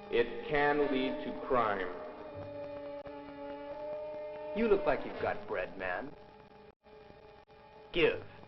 It can lead to crime. You look like you've got bread, man. Give.